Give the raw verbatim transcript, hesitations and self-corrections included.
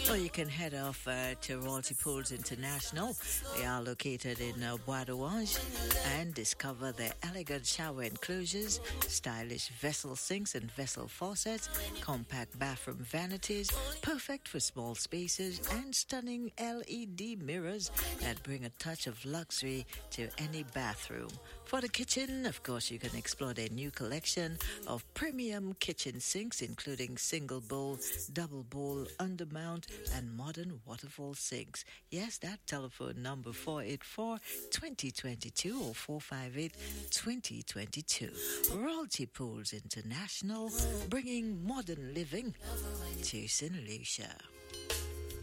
Or you can head off uh, to Royalty Pools International. They are located in uh, Bois d'Orange, and discover their elegant shower enclosures, stylish vessel sinks and vessel faucets, compact bathroom vanities, perfect for small spaces, and stunning L E D mirrors that bring a touch of luxury to any bathroom. For the kitchen, of course, you can explore their new collection of premium kitchen sinks, including single bowl, double bowl, undermount, and modern waterfall sinks. Yes, that telephone number four eight four, two zero two two or four five eight, two zero two two. Royalty Pools International, bringing modern living to Saint Lucia.